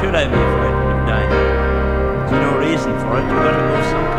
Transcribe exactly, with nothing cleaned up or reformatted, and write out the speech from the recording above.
should I be frightened of dying? There's no reason for it. You're going to go sometime.